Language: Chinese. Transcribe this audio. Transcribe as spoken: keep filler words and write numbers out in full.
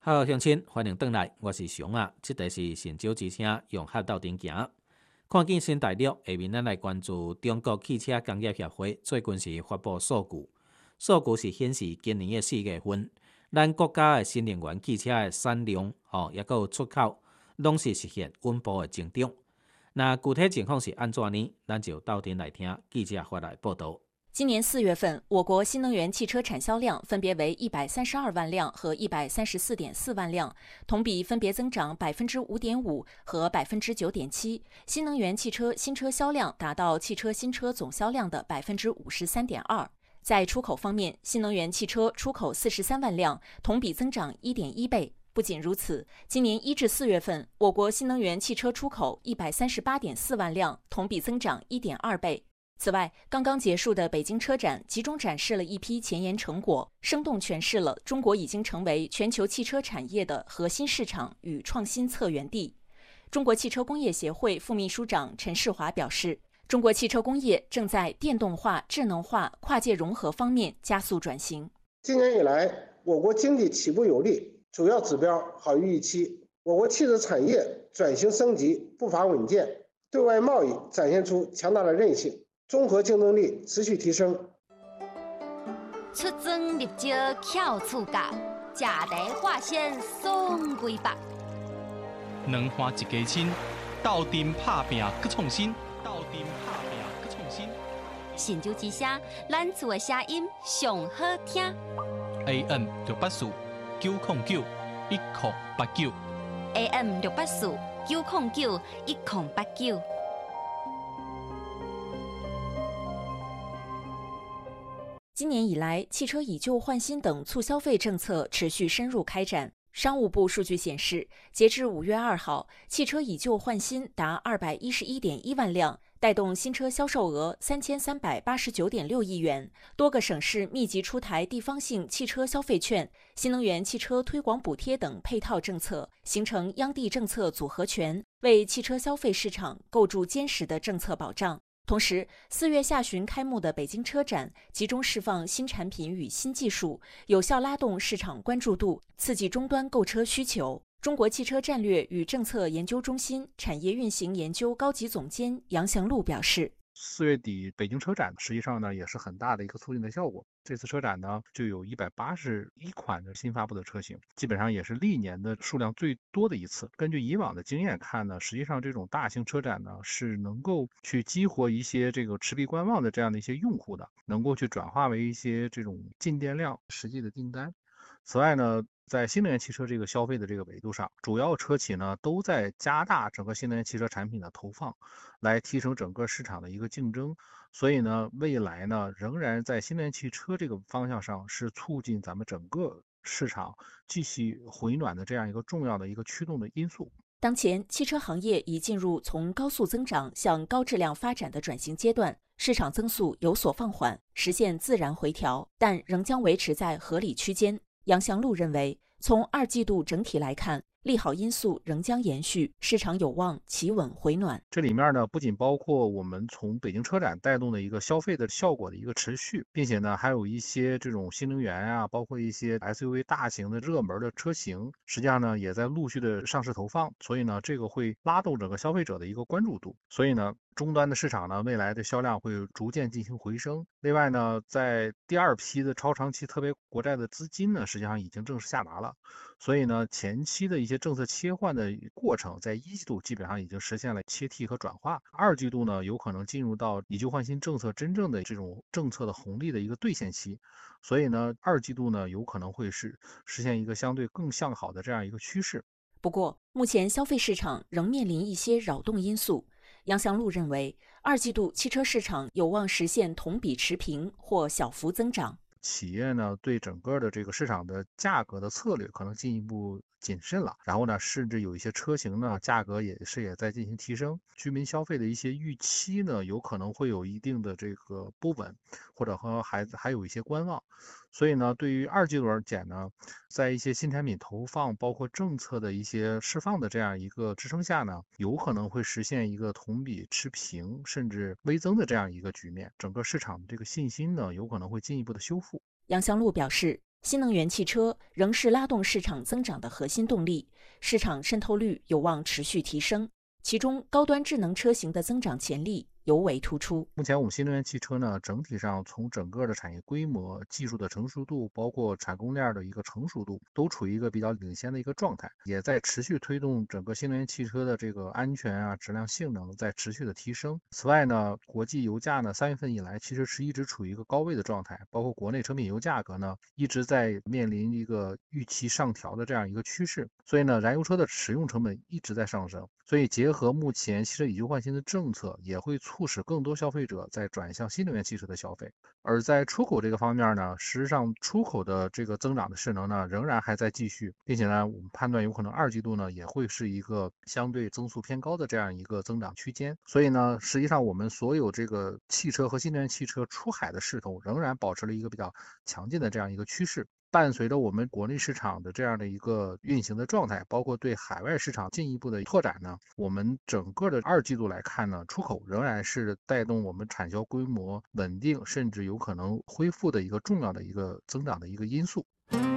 好，乡亲，欢迎回来，我是熊啊。这题是神州之声，用孝道顶行。看见新大陆，下面咱来关注中国汽车工业协会最近是发布数据，数据是显示今年的四月份，咱国家的新能源汽车的产量，哦，也有出口，拢是实现稳步的增长。那具体情况是安怎呢？咱就到天来听记者发来报道。 今年四月份，我国新能源汽车产销量分别为一百三十二万辆和一百三十四点四万辆，同比分别增长百分之五点五和百分之九点七。新能源汽车新车销量达到汽车新车总销量的百分之五十三点二。在出口方面，新能源汽车出口四十三万辆，同比增长一点一倍。不仅如此，今年一至四月份，我国新能源汽车出口一百三十八点四万辆，同比增长一点二倍。此外，刚刚结束的北京车展集中展示了一批前沿成果，生动诠释了中国已经成为全球汽车产业的核心市场与创新策源地。中国汽车工业协会副秘书长陈世华表示，中国汽车工业正在电动化、智能化、跨界融合方面加速转型。 今年以来，我国经济起步有力，主要指标好于预期，我国汽车产业转型升级步伐稳健，对外贸易展现出强大的韧性。综合竞争力持续提升。 出征入招巧触角，食题化纤送规百。 两花一家亲，斗阵拍拼搁创新，斗阵拍拼搁创新。 神州之声，咱厝的声音上好听。 A M 六八四九零九一零八九。 A M 六八四九零九一零八九。 今年以来，汽车以旧换新等促消费政策持续深入开展。商务部数据显示，截至五月二号，汽车以旧换新达二百一十一点一万辆，带动新车销售额三千三百八十九点六亿元。多个省市密集出台地方性汽车消费券、新能源汽车推广补贴等配套政策，形成央地政策组合拳，为汽车消费市场构筑坚实的政策保障。同时，四月下旬开幕的北京车展集中释放新产品与新技术，有效拉动市场关注度，刺激终端购车需求。中国汽车战略与政策研究中心产业运行研究高级总监杨祥路表示， 四月底北京车展实际上呢也是很大的一个促进的效果。这次车展呢就有一百八十一款的新发布的车型，基本上也是历年的数量最多的一次。根据以往的经验看呢，实际上这种大型车展呢是能够去激活一些这个持币观望的这样的一些用户的，能够去转化为一些这种进店量实际的订单。此外呢，在新能源汽车这个消费的这个维度上，主要车企呢都在加大整个新能源汽车产品的投放，来提升整个市场的一个竞争。所以呢，未来呢仍然在新能源汽车这个方向上是促进咱们整个市场继续回暖的这样一个重要的一个驱动的因素。 当前，汽车行业已进入从高速增长向高质量发展的转型阶段，市场增速有所放缓，实现自然回调，但仍将维持在合理区间。杨祥路认为，从二季度整体来看，利好因素仍将延续，市场有望企稳回暖。 这里面呢，不仅包括我们从北京车展带动的一个消费的效果的一个持续，并且呢，还有一些这种新能源啊，包括一些 S U V 大型的热门的车型，实际上呢，也在陆续的上市投放，所以呢，这个会拉动整个消费者的一个关注度。所以呢，终端的市场呢，未来的销量会逐渐进行回升。另外呢，在第二批的超长期特别国债的资金呢，实际上已经正式下达了。所以呢，前期的一些政策切换的过程，在一季度基本上已经实现了切替和转化，二季度呢，有可能进入到以旧换新政策真正的这种政策的红利的一个兑现期。所以呢，二季度呢，有可能会是实现一个相对更向好的这样一个趋势。 不过，目前消费市场仍面临一些扰动因素。杨祥路认为，二季度汽车市场有望实现同比持平或小幅增长。 企业呢对整个的这个市场的价格的策略可能进一步谨慎了，然后呢，甚至有一些车型呢价格也是也在进行提升，居民消费的一些预期呢有可能会有一定的这个不稳，或者和还还有一些观望。所以呢，对于二季度而言呢，在一些新产品投放，包括政策的一些释放的这样一个支撑下呢，有可能会实现一个同比持平甚至微增的这样一个局面，整个市场的这个信心呢有可能会进一步的修复。 杨祥路表示， 新能源汽车仍是拉动市场增长的核心动力，市场渗透率有望持续提升，其中高端智能车型的增长潜力尤为突出。 目前我们新能源汽车呢，整体上从整个的产业规模、技术的成熟度，包括产供链的一个成熟度，都处于一个比较领先的一个状态，也在持续推动整个新能源汽车的这个安全啊、质量、性能在持续的提升。此外呢，国际油价呢，三月份以来其实是一直处于一个高位的状态，包括国内成品油价格呢，一直在面临一个预期上调的这样一个趋势，所以呢，燃油车的使用成本一直在上升。所以结合目前汽车以旧换新的政策，也会促使更多消费者在转向新能源汽车的消费。而在出口这个方面呢，实际上出口的这个增长的势能呢，仍然还在继续，并且呢，我们判断有可能二季度呢也会是一个相对增速偏高的这样一个增长区间。所以呢，实际上我们所有这个汽车和新能源汽车出海的势头仍然保持了一个比较强劲的这样一个趋势。伴随着我们国内市场的这样的一个运行的状态，包括对海外市场进一步的拓展呢，我们整个的二季度来看呢，出口仍然是带动我们产销规模稳定，甚至有可能恢复的一个重要的一个增长的一个因素。